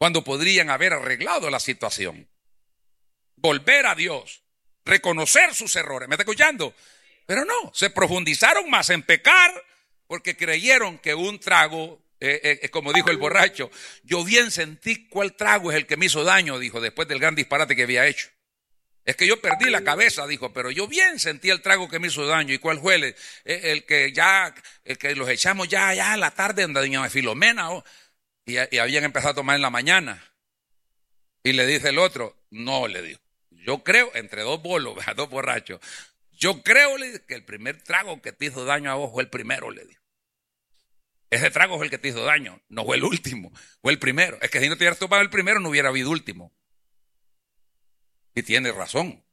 cuando podrían haber arreglado la situación. Volver a Dios, reconocer sus errores. ¿Me está escuchando? Pero no, se profundizaron más en pecar porque creyeron que un trago, como dijo el borracho, yo bien sentí cuál trago es el que me hizo daño, dijo, después del gran disparate que había hecho. Es que yo perdí la cabeza, dijo, pero yo bien sentí el trago que me hizo daño. ¿Y cuál fue? El que los echamos ya a la tarde en doña Filomena, y habían empezado a tomar en la mañana. Y le dice el otro, no, le dijo, yo creo, entre dos bolos, dos borrachos, yo creo que el primer trago que te hizo daño a vos fue el primero, le dijo. Ese trago fue el que te hizo daño, no fue el último, fue el primero. Es que si no te hubieras tomado el primero, no hubiera habido último. Y tienes razón.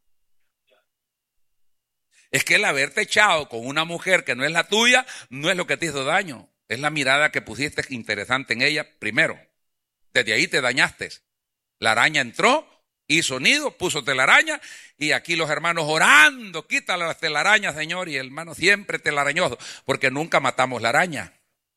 Es que el haberte echado con una mujer que no es la tuya, no es lo que te hizo daño. Es la mirada que pusiste interesante en ella primero. Desde ahí te dañaste. La araña entró, hizo nido, puso telaraña, y aquí los hermanos orando, quítale las telarañas, Señor, y el hermano siempre telarañoso, porque nunca matamos la araña.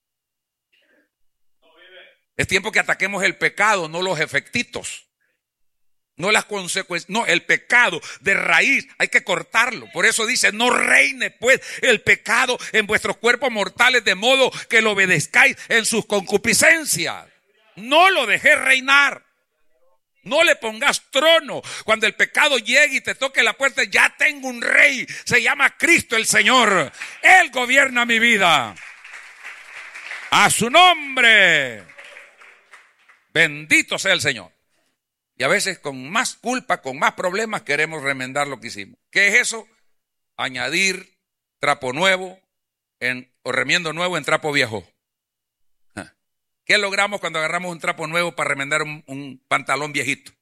Es tiempo que ataquemos el pecado, no los efectitos. No las consecuencias, no, el pecado de raíz, hay que cortarlo. Por eso dice, no reine pues el pecado en vuestros cuerpos mortales, de modo que lo obedezcáis en sus concupiscencias. No lo dejéis reinar. No le pongas trono. Cuando el pecado llegue y te toque la puerta, ya tengo un rey, se llama Cristo el Señor. Él gobierna mi vida. A su nombre. Bendito sea el Señor. Y a veces con más culpa, con más problemas, queremos remendar lo que hicimos. ¿Qué es eso? Añadir trapo nuevo o remiendo nuevo en trapo viejo. ¿Qué logramos cuando agarramos un trapo nuevo para remendar un pantalón viejito?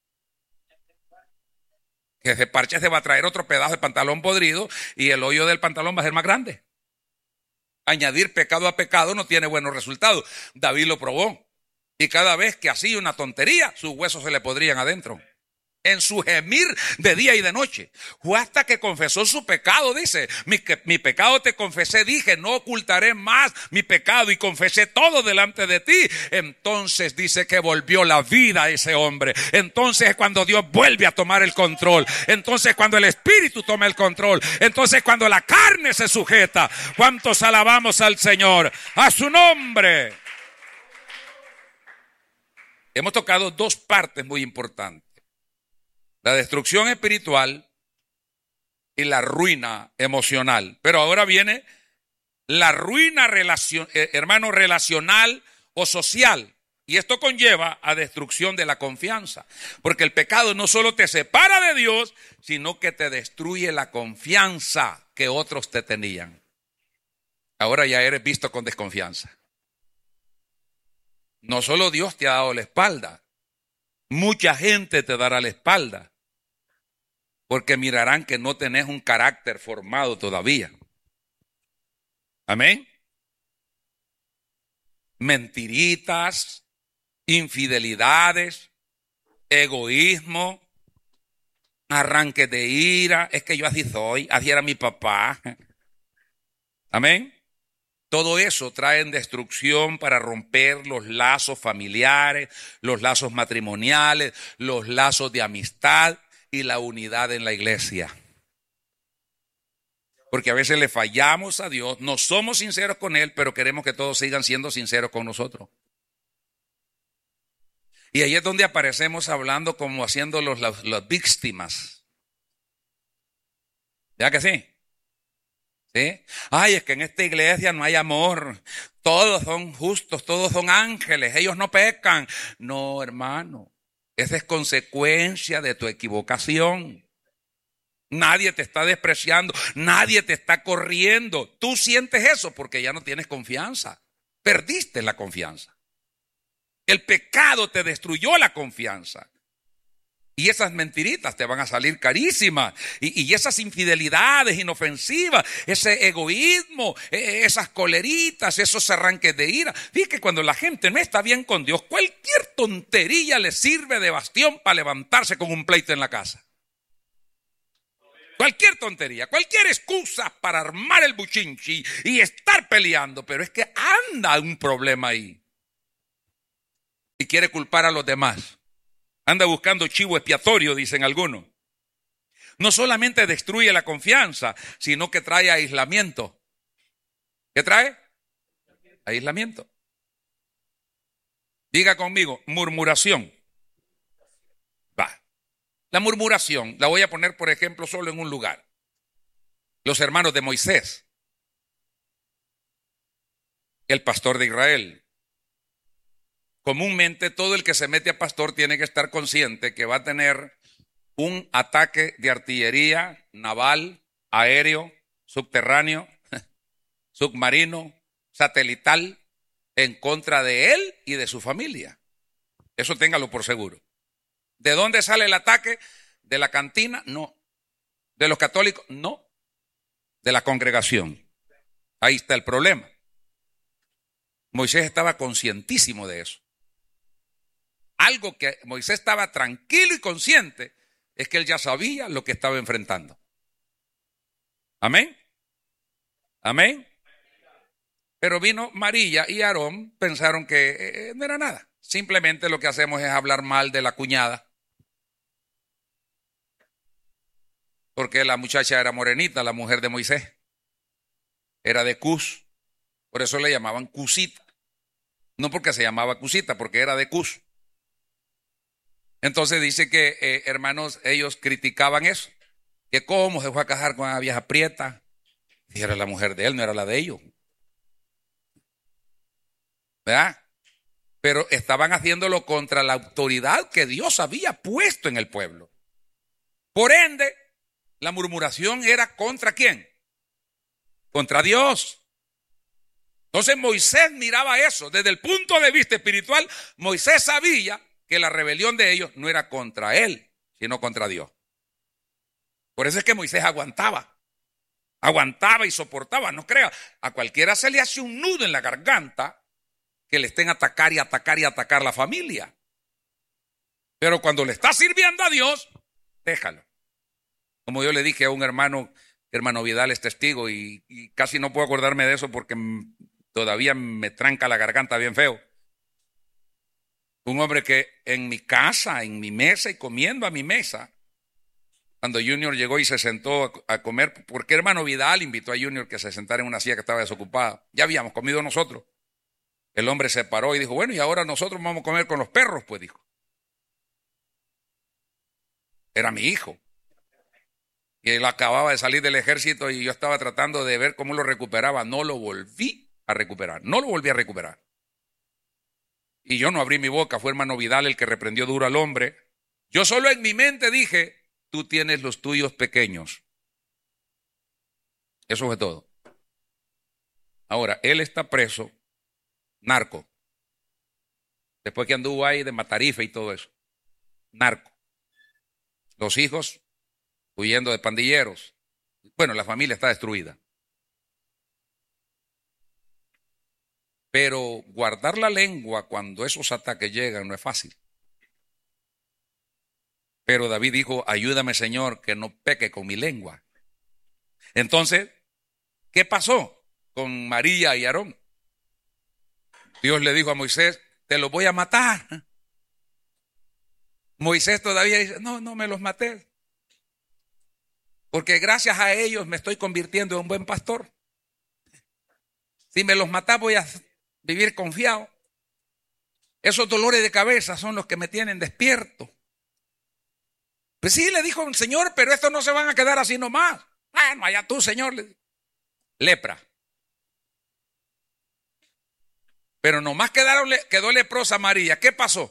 Que ese parche se va a traer otro pedazo de pantalón podrido y el hoyo del pantalón va a ser más grande. Añadir pecado a pecado no tiene buenos resultados. David lo probó. Y cada vez que hacía una tontería, sus huesos se le podrían adentro. En su gemir de día y de noche. Fue hasta que confesó su pecado, dice. Mi pecado te confesé, dije, no ocultaré más mi pecado, y confesé todo delante de ti. Entonces dice que volvió la vida a ese hombre. Entonces es cuando Dios vuelve a tomar el control. Entonces cuando el Espíritu toma el control. Entonces cuando la carne se sujeta. ¿Cuántos alabamos al Señor? A su nombre. Hemos tocado dos partes muy importantes. La destrucción espiritual y la ruina emocional. Pero ahora viene la ruina relacional o social. Y esto conlleva a destrucción de la confianza. Porque el pecado no solo te separa de Dios, sino que te destruye la confianza que otros te tenían. Ahora ya eres visto con desconfianza. No solo Dios te ha dado la espalda, mucha gente te dará la espalda, porque mirarán que no tenés un carácter formado todavía. Amén. Mentiritas, infidelidades, egoísmo, arranques de ira. Es que yo así soy, así era mi papá. Amén. Todo eso trae destrucción para romper los lazos familiares, los lazos matrimoniales, los lazos de amistad y la unidad en la iglesia. Porque a veces le fallamos a Dios, no somos sinceros con Él, pero queremos que todos sigan siendo sinceros con nosotros. Y ahí es donde aparecemos hablando como haciendo las víctimas. ¿Ya que sí? ¿Sí? Ay, es que en esta iglesia no hay amor. Todos son justos, todos son ángeles, ellos no pecan. No, hermano, esa es consecuencia de tu equivocación. Nadie te está despreciando, nadie te está corriendo. Tú sientes eso porque ya no tienes confianza. Perdiste la confianza. El pecado te destruyó la confianza. Y esas mentiritas te van a salir carísimas. Y esas infidelidades inofensivas, ese egoísmo, esas coleritas, esos arranques de ira. Fíjate que cuando la gente no está bien con Dios, cualquier tontería le sirve de bastión para levantarse con un pleito en la casa. Cualquier tontería, cualquier excusa para armar el buchinchi y estar peleando. Pero es que anda un problema ahí. Y y quiere culpar a los demás. Anda buscando chivo expiatorio, dicen algunos. No solamente destruye la confianza, sino que trae aislamiento. ¿Qué trae? Aislamiento. Diga conmigo, murmuración. Va. La murmuración la voy a poner, por ejemplo, solo en un lugar. Los hermanos de Moisés, el pastor de Israel. Comúnmente todo el que se mete a pastor tiene que estar consciente que va a tener un ataque de artillería naval, aéreo, subterráneo, submarino, satelital, en contra de él y de su familia. Eso téngalo por seguro. ¿De dónde sale el ataque? ¿De la cantina? No. ¿De los católicos? No. De la congregación. Ahí está el problema. Moisés estaba conscientísimo de eso. Algo que Moisés estaba tranquilo y consciente es que él ya sabía lo que estaba enfrentando. Amén. Amén. Pero vino María y Aarón, pensaron que no era nada. Simplemente lo que hacemos es hablar mal de la cuñada. Porque la muchacha era morenita, la mujer de Moisés. Era de Cus. Por eso le llamaban Cusita. No porque se llamaba Cusita, porque era de Cus. Entonces dice que, hermanos, ellos criticaban eso. Que cómo se fue a casar con una vieja prieta. Y era la mujer de él, no era la de ellos. ¿Verdad? Pero estaban haciéndolo contra la autoridad que Dios había puesto en el pueblo. Por ende, la murmuración era ¿contra quién? Contra Dios. Entonces Moisés miraba eso. Desde el punto de vista espiritual, Moisés sabía que la rebelión de ellos no era contra él, sino contra Dios. Por eso es que Moisés aguantaba y soportaba. No crea, a cualquiera se le hace un nudo en la garganta que le estén atacar y atacar la familia. Pero cuando le está sirviendo a Dios, déjalo. Como yo le dije a un hermano Vidal es testigo y casi no puedo acordarme de eso porque todavía me tranca la garganta bien feo. Un hombre que en mi casa, en mi mesa y comiendo a mi mesa, cuando Junior llegó y se sentó a comer, porque hermano Vidal invitó a Junior que se sentara en una silla que estaba desocupada. Ya habíamos comido nosotros. El hombre se paró y dijo, bueno, y ahora nosotros vamos a comer con los perros, pues dijo. Era mi hijo. Y él acababa de salir del ejército y yo estaba tratando de ver cómo lo recuperaba. No lo volví a recuperar. Y yo no abrí mi boca, fue hermano Vidal el que reprendió duro al hombre. Yo solo en mi mente dije, tú tienes los tuyos pequeños. Eso fue todo. Ahora, él está preso, narco. Después que anduvo ahí de Matarife y todo eso. Narco. Los hijos huyendo de pandilleros. Bueno, la familia está destruida. Pero guardar la lengua cuando esos ataques llegan no es fácil. Pero David dijo, ayúdame Señor que no peque con mi lengua. Entonces, ¿qué pasó con María y Aarón? Dios le dijo a Moisés, te los voy a matar. Moisés todavía dice, no me los maté. Porque gracias a ellos me estoy convirtiendo en un buen pastor. Si me los matás voy a vivir confiado. Esos dolores de cabeza son los que me tienen despierto. Pues sí, le dijo el Señor, pero estos no se van a quedar así nomás. Bueno, allá tú, Señor. Lepra. Pero nomás quedó leprosa María. ¿Qué pasó?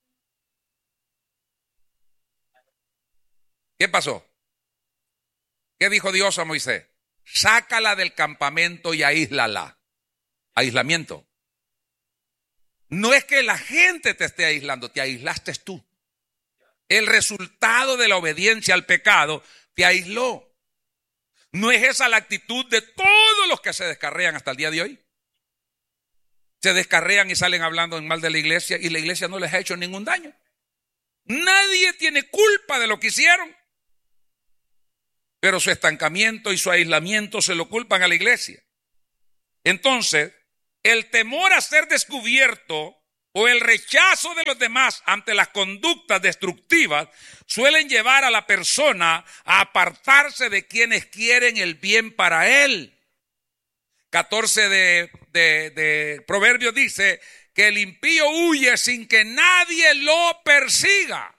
¿Qué pasó? ¿Qué dijo Dios a Moisés? Sácala del campamento y aíslala. Aislamiento. No es que la gente te esté aislando, te aislaste tú. El resultado de la obediencia al pecado te aisló. ¿No es esa la actitud de todos los que se descarrean hasta el día de hoy? Se descarrean y salen hablando en mal de la iglesia y la iglesia no les ha hecho ningún daño. Nadie tiene culpa de lo que hicieron. Pero su estancamiento y su aislamiento se lo culpan a la iglesia. Entonces, el temor a ser descubierto o el rechazo de los demás ante las conductas destructivas suelen llevar a la persona a apartarse de quienes quieren el bien para él. 14 de Proverbios dice que el impío huye sin que nadie lo persiga.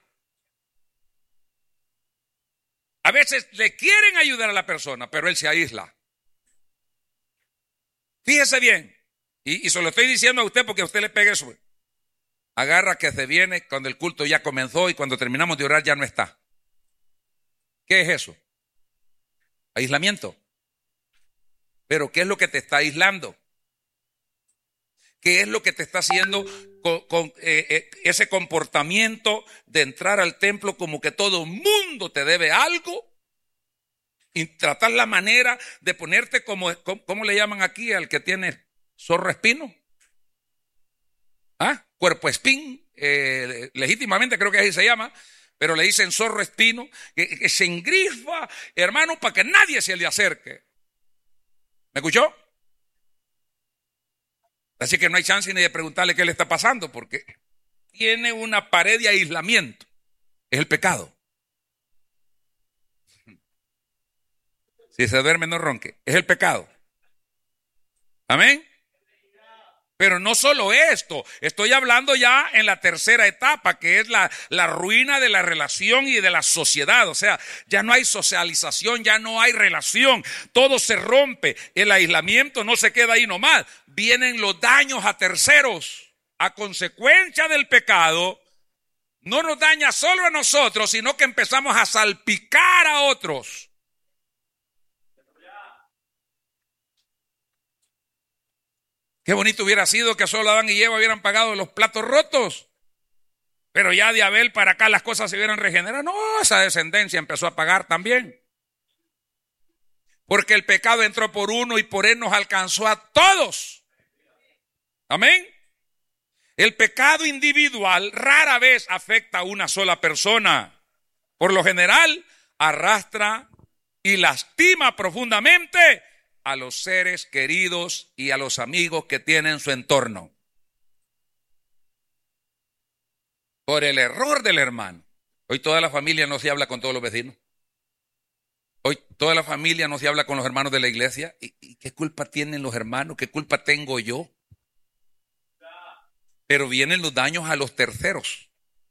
A veces le quieren ayudar a la persona, pero él se aísla. Fíjese bien, y se lo estoy diciendo a usted porque a usted le pegue eso. Agarra que se viene cuando el culto ya comenzó y cuando terminamos de orar ya no está. ¿Qué es eso? Aislamiento. Pero ¿qué es lo que te está aislando? ¿Qué es lo que te está haciendo con ese comportamiento de entrar al templo como que todo mundo te debe algo? Y tratar la manera de ponerte ¿cómo le llaman aquí al que tiene zorro espino? ¿Ah? Cuerpo espín, legítimamente creo que así se llama, pero le dicen zorro espino, que se engrifa, hermano, para que nadie se le acerque. ¿Me escuchó? Así que no hay chance ni de preguntarle qué le está pasando, porque tiene una pared de aislamiento. Es el pecado. Si se duerme, no ronque. Es el pecado. Amén. Pero no solo esto, estoy hablando ya en la tercera etapa, que es la ruina de la relación y de la sociedad. O sea, ya no hay socialización, ya no hay relación, todo se rompe. El aislamiento no se queda ahí nomás, vienen los daños a terceros. A consecuencia del pecado, no nos daña solo a nosotros, sino que empezamos a salpicar a otros. Qué bonito hubiera sido que solo Adán y Eva hubieran pagado los platos rotos. Pero ya de Abel para acá las cosas se hubieran regenerado. No, esa descendencia empezó a pagar también. Porque el pecado entró por uno y por él nos alcanzó a todos. Amén. El pecado individual rara vez afecta a una sola persona. Por lo general, arrastra y lastima profundamente a los seres queridos y a los amigos que tienen en su entorno. Por el error del hermano. Hoy toda la familia no se habla con todos los vecinos. Hoy toda la familia no se habla con los hermanos de la iglesia. ¿Y qué culpa tienen los hermanos? ¿Qué culpa tengo yo? Pero vienen los daños a los terceros.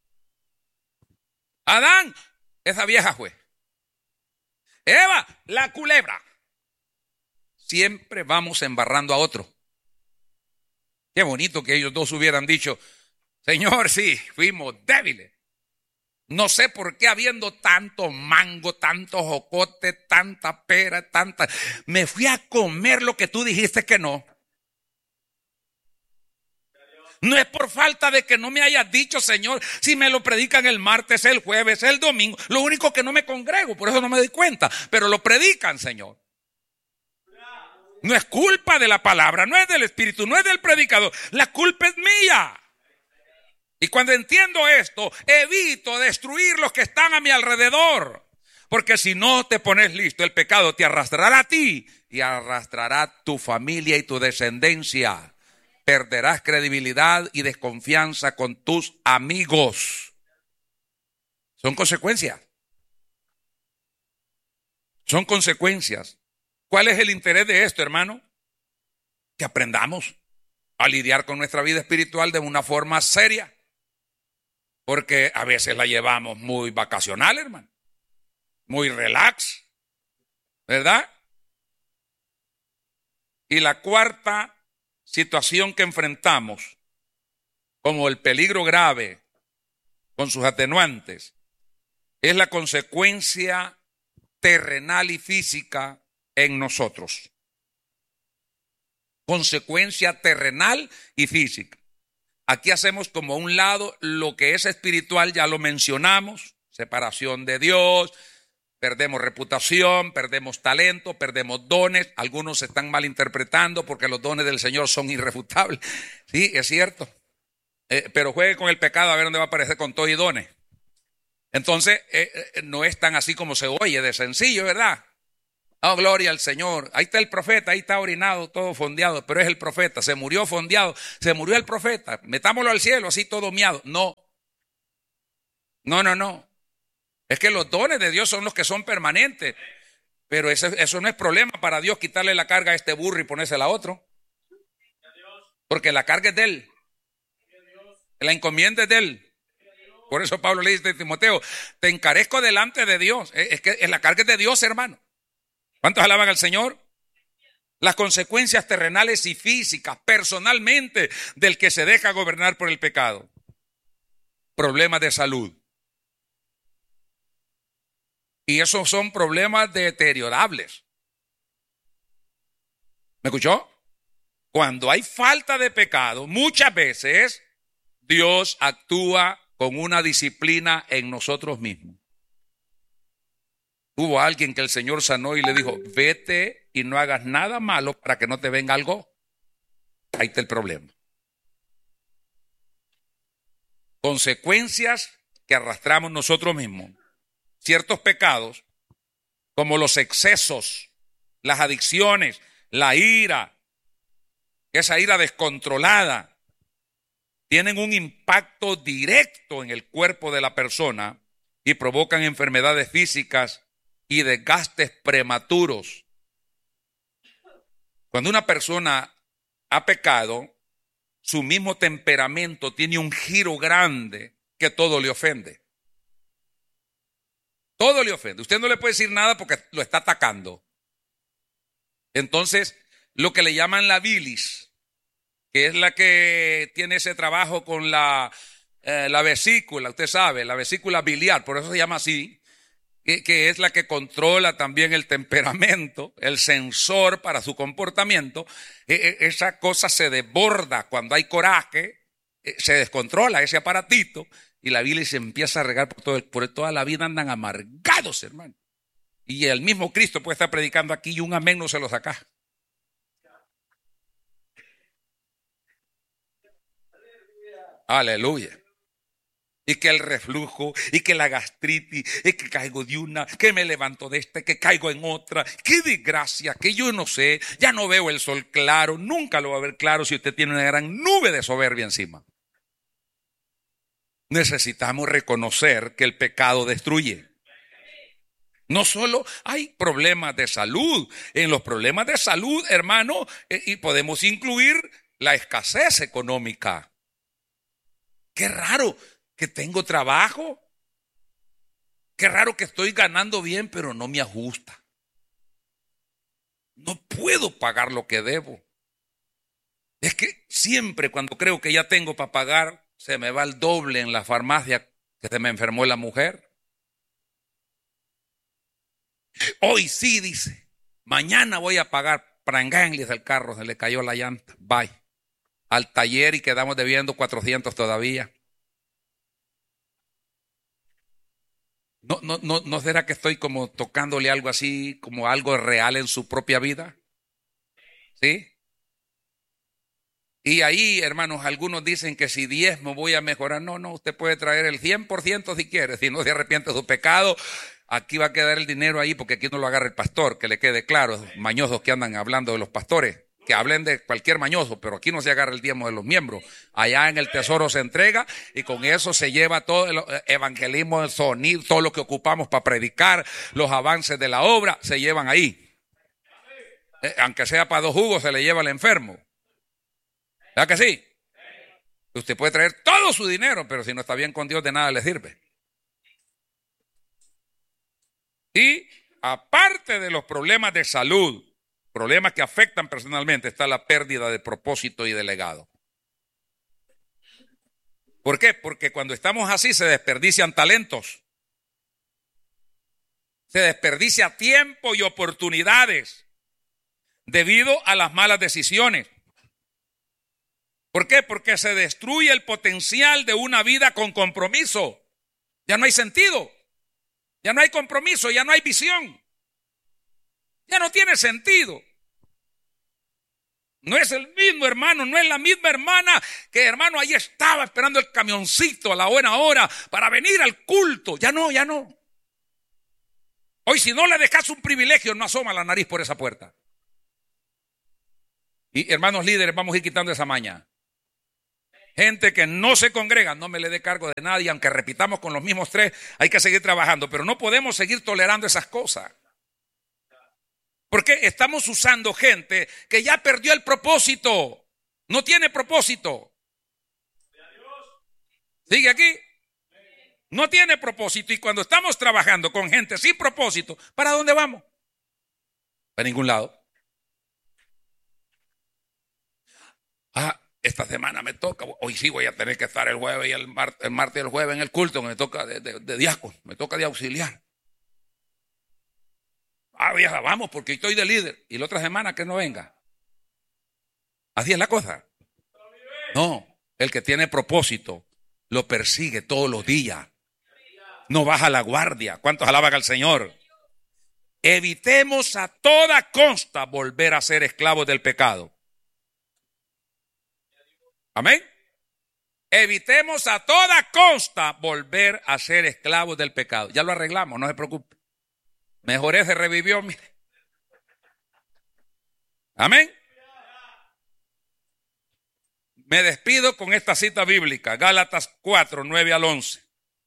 Adán, esa vieja fue. Eva, la culebra. Siempre vamos embarrando a otro. Qué bonito que ellos dos hubieran dicho, Señor, sí, fuimos débiles. No sé por qué habiendo tanto mango, tanto jocote, tanta pera, me fui a comer lo que tú dijiste que no. No es por falta de que no me hayas dicho, Señor, si me lo predican el martes, el jueves, el domingo. Lo único que no me congrego, por eso no me doy cuenta, pero lo predican, Señor. No es culpa de la palabra, no es del Espíritu, no es del predicador. La culpa es mía. Y cuando entiendo esto, evito destruir los que están a mi alrededor. Porque si no te pones listo, el pecado te arrastrará a ti y arrastrará a tu familia y tu descendencia. Perderás credibilidad y desconfianza con tus amigos. Son consecuencias. Son consecuencias. ¿Cuál es el interés de esto, hermano? Que aprendamos a lidiar con nuestra vida espiritual de una forma seria. Porque a veces la llevamos muy vacacional, hermano. Muy relax. ¿Verdad? Y la cuarta situación que enfrentamos, como el peligro grave con sus atenuantes, es la consecuencia terrenal y física en nosotros. Consecuencia terrenal y física. Aquí hacemos como a un lado lo que es espiritual, ya lo mencionamos, separación de Dios, perdemos reputación, perdemos talento, perdemos dones. Algunos se están malinterpretando porque los dones del Señor son irrefutables. Sí, es cierto. Pero juegue con el pecado a ver dónde va a aparecer con todo y dones. Entonces, no es tan así como se oye de sencillo, ¿verdad? Oh, gloria al Señor. Ahí está el profeta, ahí está orinado, todo fondeado, pero es el profeta. Se murió fondeado, se murió el profeta. Metámoslo al cielo, así todo miado. No, no, no, no. Es que los dones de Dios son los que son permanentes. Pero eso no es problema para Dios quitarle la carga a este burro y ponérsela a otro. Porque la carga es de él. La encomienda es de él. Por eso Pablo le dice a Timoteo, te encarezco delante de Dios. Es que la carga es de Dios, hermano. ¿Cuántos alaban al Señor? Las consecuencias terrenales y físicas, personalmente, del que se deja gobernar por el pecado. Problemas de salud. Y esos son problemas deteriorables. ¿Me escuchó? Cuando hay falta de pecado, muchas veces Dios actúa con una disciplina en nosotros mismos. Hubo alguien que el Señor sanó y le dijo, vete y no hagas nada malo para que no te venga algo. Ahí está el problema. Consecuencias que arrastramos nosotros mismos. Ciertos pecados, como los excesos, las adicciones, la ira, esa ira descontrolada, tienen un impacto directo en el cuerpo de la persona y provocan enfermedades físicas y desgastes prematuros. Cuando una persona ha pecado, su mismo temperamento tiene un giro grande que todo le ofende. Todo le ofende. Usted no le puede decir nada porque lo está atacando. Entonces, lo que le llaman la bilis, que es la que tiene ese trabajo con la vesícula, usted sabe, la vesícula biliar, por eso se llama así, que es la que controla también el temperamento, el sensor para su comportamiento. Esa cosa se desborda cuando hay coraje, se descontrola ese aparatito y la bilis se empieza a regar por toda la vida, andan amargados, hermano. Y el mismo Cristo puede estar predicando aquí y un amén no se lo saca. Aleluya. Y que el reflujo, y que la gastritis, y que caigo de una, que me levanto de esta, que caigo en otra. Qué desgracia, que yo no sé, ya no veo el sol claro, nunca lo va a ver claro si usted tiene una gran nube de soberbia encima. Necesitamos reconocer que el pecado destruye. No solo hay problemas de salud, en los problemas de salud, hermano, y podemos incluir la escasez económica. Qué raro que tengo trabajo, qué raro que estoy ganando bien, pero no me ajusta. No puedo pagar lo que debo. Es que siempre cuando creo que ya tengo para pagar, se me va el doble en la farmacia que se me enfermó la mujer. Hoy sí, dice, mañana voy a pagar. Pranganles del carro, se le cayó la llanta. Bye. Al taller y quedamos debiendo 400 todavía. ¿No será que estoy como tocándole algo así, como algo real en su propia vida? ¿Sí? Y ahí, hermanos, algunos dicen que si diezmo voy a mejorar. No, usted puede traer el 100% si quiere. Si no se arrepiente de su pecado, aquí va a quedar el dinero ahí porque aquí no lo agarra el pastor, que le quede claro, esos mañosos que andan hablando de los pastores. Que hablen de cualquier mañoso, pero aquí no se agarra el diezmo de los miembros. Allá en el tesoro se entrega y con eso se lleva todo el evangelismo, el sonido, todo lo que ocupamos para predicar, los avances de la obra, se llevan ahí. Aunque sea para 2 jugos, se le lleva al enfermo. ¿Verdad que sí? Usted puede traer todo su dinero, pero si no está bien con Dios, de nada le sirve. Y aparte de los problemas de salud, problemas que afectan personalmente, está la pérdida de propósito y de legado. ¿Por qué? Porque cuando estamos así se desperdician talentos. Se desperdicia tiempo y oportunidades debido a las malas decisiones. ¿Por qué? Porque se destruye el potencial de una vida con compromiso. Ya no hay sentido, ya no hay compromiso, ya no hay visión. Ya no tiene sentido. No es el mismo hermano, no es la misma hermana que hermano ahí estaba esperando el camioncito a la buena hora para venir al culto. Ya no. Hoy si no le dejas un privilegio, no asoma la nariz por esa puerta. Y hermanos líderes, vamos a ir quitando esa maña. Gente que no se congrega, no me le dé cargo de nadie, aunque repitamos con los mismos tres, hay que seguir trabajando, pero no podemos seguir tolerando esas cosas. Porque estamos usando gente que ya perdió el propósito, no tiene propósito. ¿Sigue aquí? No tiene propósito, y cuando estamos trabajando con gente sin propósito, ¿para dónde vamos? A ningún lado. Esta semana me toca, hoy sí voy a tener que estar el jueves y el martes y el jueves en el culto, me toca de diácono, me toca de auxiliar. Vieja, vamos porque estoy de líder. Y la otra semana que no venga. Así es la cosa. No, el que tiene propósito lo persigue todos los días. No baja la guardia. ¿Cuántos alaban al Señor? Evitemos a toda costa volver a ser esclavos del pecado. Amén. Evitemos a toda costa volver a ser esclavos del pecado. Ya lo arreglamos, no se preocupe. Mejoré, se revivió. Mire. Amén. Me despido con esta cita bíblica. Gálatas 4, 9 al 11.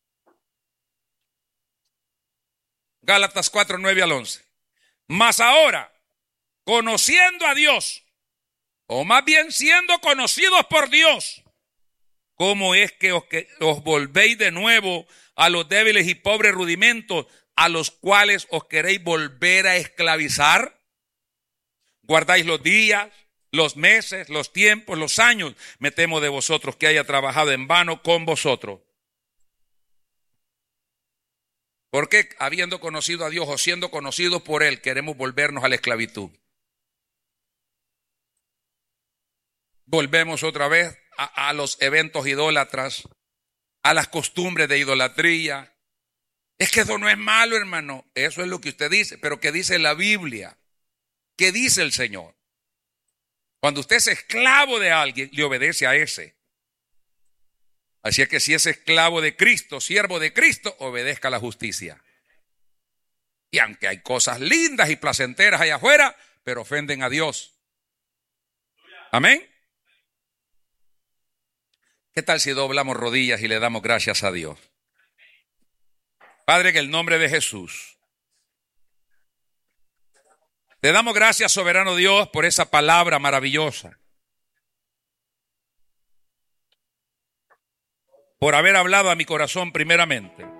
Gálatas 4, 9 al 11. Mas ahora, conociendo a Dios, o más bien siendo conocidos por Dios, ¿cómo es que os volvéis de nuevo a los débiles y pobres rudimentos a los cuales os queréis volver a esclavizar? Guardáis los días, los meses, los tiempos, los años. Me temo de vosotros que haya trabajado en vano con vosotros. ¿Por qué, habiendo conocido a Dios o siendo conocidos por Él, queremos volvernos a la esclavitud? Volvemos otra vez a los eventos idólatras, a las costumbres de idolatría. Es que eso no es malo, hermano. Eso es lo que usted dice, pero ¿qué dice la Biblia? ¿Qué dice el Señor? Cuando usted es esclavo de alguien, le obedece a ese. Así es que si es esclavo de Cristo, siervo de Cristo, obedezca a la justicia. Y aunque hay cosas lindas y placenteras allá afuera, pero ofenden a Dios. Amén. ¿Qué tal si doblamos rodillas y le damos gracias a Dios? Padre, en el nombre de Jesús, te damos gracias, soberano Dios, por esa palabra maravillosa. Por haber hablado a mi corazón primeramente.